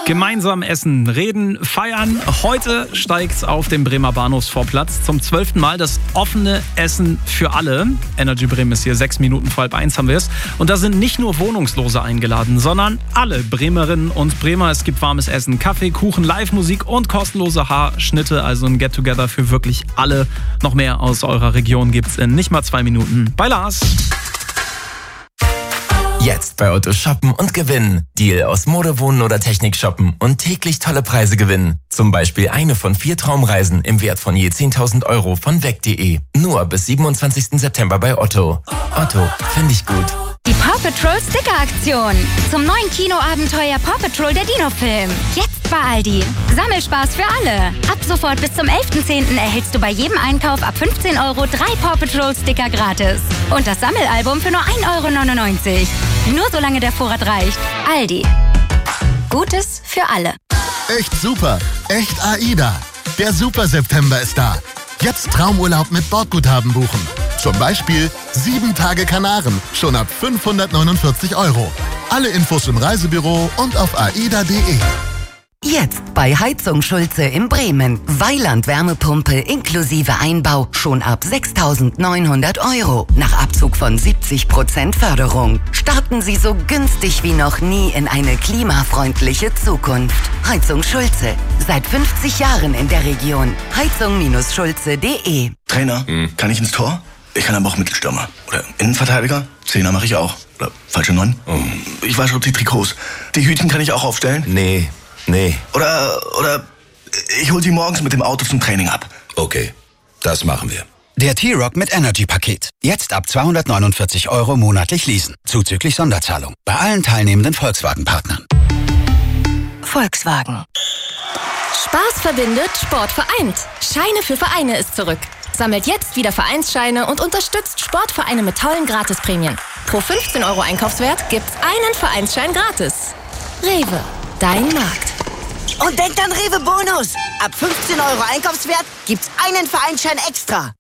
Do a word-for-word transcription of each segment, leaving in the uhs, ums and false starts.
Gemeinsam essen, reden, feiern. Heute steigt auf dem Bremer Bahnhofsvorplatz zum zwölften Mal das offene Essen für alle. Energy Bremen ist hier, sechs Minuten vor halb eins haben wir es. Und da sind nicht nur Wohnungslose eingeladen, sondern alle Bremerinnen und Bremer. Es gibt warmes Essen, Kaffee, Kuchen, Live-Musik und kostenlose Haarschnitte. Also ein Get-Together für wirklich alle. Noch mehr aus eurer Region gibt's in nicht mal zwei Minuten bei Lars. Jetzt bei Otto shoppen und gewinnen. Deal aus Mode, Wohnen oder Technik shoppen und täglich tolle Preise gewinnen. Zum Beispiel eine von vier Traumreisen im Wert von je zehntausend Euro von weg punkt de. Nur bis siebenundzwanzigsten September bei Otto. Otto, finde ich gut. Die Paw Patrol Sticker-Aktion. Zum neuen Kinoabenteuer Paw Patrol der Dino-Film. Jetzt bei Aldi. Sammelspaß für alle. Ab sofort bis zum elften zehnten erhältst du bei jedem Einkauf ab fünfzehn Euro drei Paw Patrol Sticker gratis. Und das Sammelalbum für nur ein Euro neunundneunzig. Nur solange der Vorrat reicht. Aldi. Gutes für alle. Echt super. Echt AIDA. Der Super September ist da. Jetzt Traumurlaub mit Bordguthaben buchen. Zum Beispiel sieben Tage Kanaren, schon ab fünfhundertneunundvierzig Euro. Alle Infos im Reisebüro und auf aida punkt de. Jetzt bei Heizung Schulze in Bremen. Weiland Wärmepumpe inklusive Einbau schon ab sechstausendneunhundert Euro. Nach Abzug von siebzig Prozent Förderung. Starten Sie so günstig wie noch nie in eine klimafreundliche Zukunft. Heizung Schulze. Seit fünfzig Jahren in der Region. heizung Schulze punkt de. Trainer, hm. kann ich ins Tor? Ich kann aber auch Mittelstürmer. Oder Innenverteidiger? Zehner mache ich auch. Oder falsche Neun? Oh. Ich wasche die Trikots. Die Hütchen kann ich auch aufstellen? Nee. Nee. Oder, oder ich hol sie morgens mit dem Auto zum Training ab. Okay, das machen wir. Der T-Rock mit Energy-Paket. Jetzt ab zweihundertneunundvierzig Euro monatlich leasen. Zuzüglich Sonderzahlung. Bei allen teilnehmenden Volkswagen-Partnern. Volkswagen. Spaß verbindet, Sport vereint. Scheine für Vereine ist zurück. Sammelt jetzt wieder Vereinsscheine und unterstützt Sportvereine mit tollen Gratisprämien. Pro fünfzehn Euro Einkaufswert gibt's einen Vereinsschein gratis. Rewe, dein Markt. Und denkt an Rewe Bonus. Ab fünfzehn Euro Einkaufswert gibt's einen Vereinsschein extra.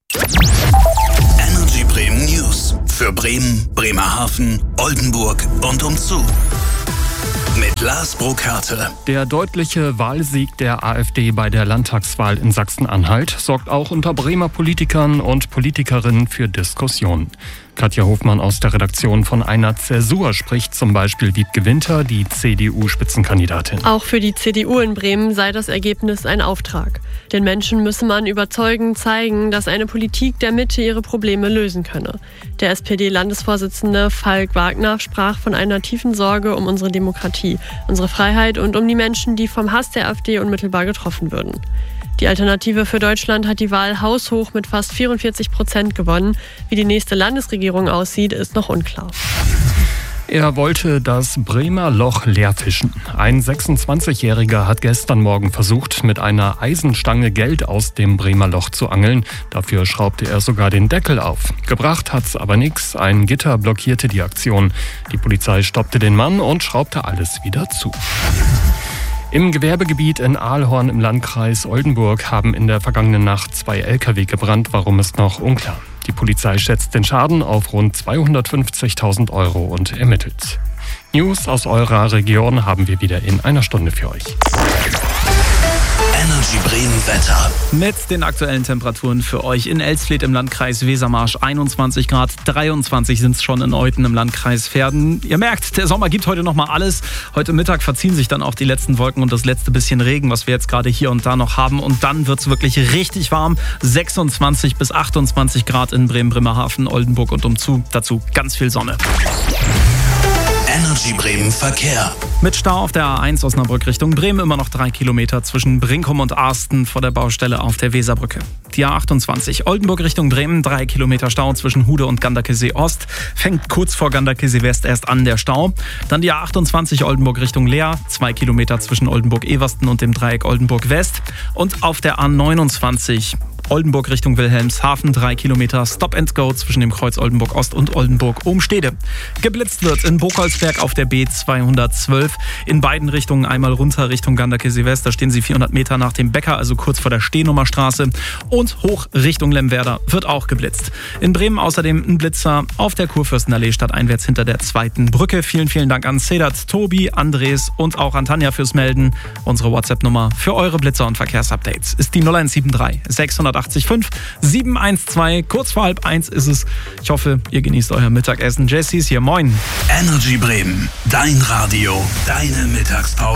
Energy Bremen News. Für Bremen, Bremerhaven, Oldenburg und umzu. Mit Lars Burkhardt. Der deutliche Wahlsieg der AfD bei der Landtagswahl in Sachsen-Anhalt sorgt auch unter Bremer Politikern und Politikerinnen für Diskussionen. Katja Hofmann aus der Redaktion von einer Zäsur spricht zum Beispiel Wiebke Winter, die C D U-Spitzenkandidatin. Auch für die C D U in Bremen sei das Ergebnis ein Auftrag. Den Menschen müsse man überzeugend zeigen, dass eine Politik der Mitte ihre Probleme lösen könne. Der S P D-Landesvorsitzende Falk Wagner sprach von einer tiefen Sorge um unsere Demokratie, unsere Freiheit und um die Menschen, die vom Hass der AfD unmittelbar getroffen würden. Die Alternative für Deutschland hat die Wahl haushoch mit fast vierundvierzig Prozent gewonnen. Wie die nächste Landesregierung aussieht, ist noch unklar. Er wollte das Bremer Loch leerfischen. Ein sechsundzwanzigjähriger hat gestern Morgen versucht, mit einer Eisenstange Geld aus dem Bremer Loch zu angeln. Dafür schraubte er sogar den Deckel auf. Gebracht hat's aber nichts. Ein Gitter blockierte die Aktion. Die Polizei stoppte den Mann und schraubte alles wieder zu. Im Gewerbegebiet in Ahlhorn im Landkreis Oldenburg haben in der vergangenen Nacht zwei L K W gebrannt. Warum ist noch unklar. Die Polizei schätzt den Schaden auf rund zweihundertfünfzigtausend Euro und ermittelt. News aus eurer Region haben wir wieder in einer Stunde für euch. Energy Bremen Wetter. Mit den aktuellen Temperaturen für euch in Elsfleth im Landkreis Wesermarsch einundzwanzig Grad, dreiundzwanzig sind es schon in Euthen im Landkreis Verden. Ihr merkt, der Sommer gibt heute nochmal alles. Heute Mittag verziehen sich dann auch die letzten Wolken und das letzte bisschen Regen, was wir jetzt gerade hier und da noch haben. Und dann wird es wirklich richtig warm. sechsundzwanzig bis achtundzwanzig Grad in Bremen, Bremerhaven, Oldenburg und umzu. Dazu ganz viel Sonne. Energy Bremen Verkehr. Mit Stau auf der A eins Osnabrück Richtung Bremen immer noch drei Kilometer zwischen Brinkum und Arsten vor der Baustelle auf der Weserbrücke. Die A achtundzwanzig Oldenburg Richtung Bremen, drei Kilometer Stau zwischen Hude und Ganderkesee Ost. Fängt kurz vor Ganderkesee West erst an, der Stau. Dann die A achtundzwanzig Oldenburg Richtung Leer, zwei Kilometer zwischen Oldenburg-Eversten und dem Dreieck Oldenburg West. Und auf der A neunundzwanzig Oldenburg Richtung Wilhelmshaven, drei Kilometer Stop and Go zwischen dem Kreuz Oldenburg Ost und Oldenburg Ohnstede. Geblitzt wird in Burgholzberg auf der B zweihundertzwölf. In beiden Richtungen einmal runter Richtung Gandake-Silvester stehen Sie vierhundert Meter nach dem Bäcker, also kurz vor der Stehnummerstraße. Und hoch Richtung Lemwerder wird auch geblitzt. In Bremen außerdem ein Blitzer auf der Kurfürstenallee stadteinwärts hinter der zweiten Brücke. Vielen, vielen Dank an Sedat, Tobi, Andres und auch an Tanja fürs Melden. Unsere WhatsApp-Nummer für eure Blitzer und Verkehrsupdates ist die null eins sieben drei sechs acht fünf sieben eins zwei. Kurz vor halb eins ist es. Ich hoffe, ihr genießt euer Mittagessen. Jessie ist hier. Moin. Energy Bremen. Dein Radio. Deine Mittagspause.